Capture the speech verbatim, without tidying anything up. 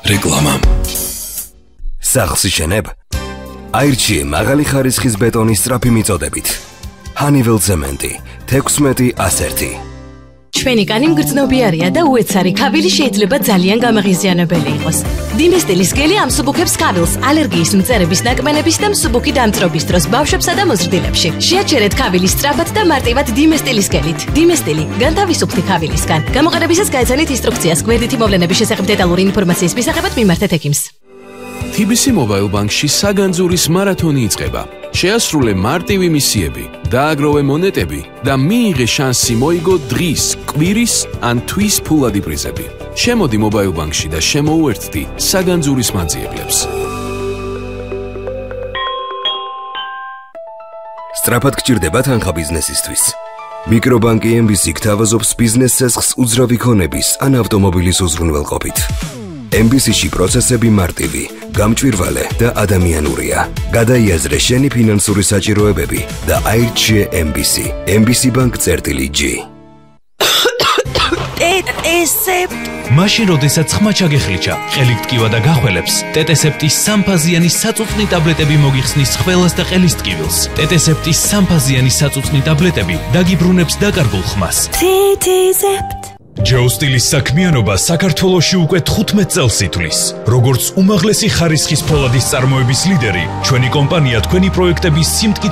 რეკლამა. სახლს შენებ? აირჩიე მაღალი ხარისხის ბეტონის სწრაფი მიწოდებით. Honeywell ცემენტი თექვსმეტი ასერთი. ჩვენი კანი მგრძნობიარია და უეცარი ქავილი შეიძლება ძალიან გამაღიზიანებელი იყოს. Dimestilis გელი ამსუბუქებს ქავილს ალერგიის მწერების ნაკმენების და მსუბუქი დამწრობის დროს ბავშვებსა და მოზრდილებში. შეაჩერეთ ქავილის სწრაფად და მარტივად Dimestilis გელით. Dimestili განთავისუფლდი ქავილისგან. გამოყენებისას გაეცანით ინსტრუქციას გვერდითი მოვლენების შესახებ დეტალური ინფორმაციის მისაღებად მიმართეთ ექიმს. T B C Mobile Bank-ში საგანძურის მარათონი იწყება. შეასრულე მარტივი მისიები, დააგროვე მონეტები და მიიღე შანსი მოიგო დღის, კვირის ან თვის ფულადი პრიზები. შემოდი Mobile Bank-ში და შემოუერთდი საგანძურის მაძიებლებს. სწრაფად გჭირდება თანხა ბიზნესისთვის. მიკრობანკი M B C გთავაზობს ბიზნეს ცესხს უძრავი ქონების ან ავტომობილის უზრუნველყოფით. M B C-ში პროცესები მარტივი, გამჭვირვალე და ადამიანურია. გადაიაზრე შენი ფინანსური საჭიროებები და აირჩიე M B C. M B C Bank წერტილი G. ტეტესეპტ. მაშინ როდესაც ხმა ჩაგეხლიჩა, ყელით ტკივა და გახველებს, ტეტესეპტის სამფაზიანი საწუწნი ტაბლეტები მოგიხსნის ხველას და ყელის ტკივილს. ტეტესეპტის სამფაზიანი საწუწნი ტაბლეტები დაგიბრუნებს დაკარგულ ხმას. ტეტესეპტ. ჯოუსტილის საქმიანობა საქართველოში უკვე თხუთმეტ წელს ითვლის. როგორც უმაღლესი ხარისხის ფოლადის წარმოების ლიდერი, ჩვენი კომპანია თქვენი პროექტების სიმტკიცე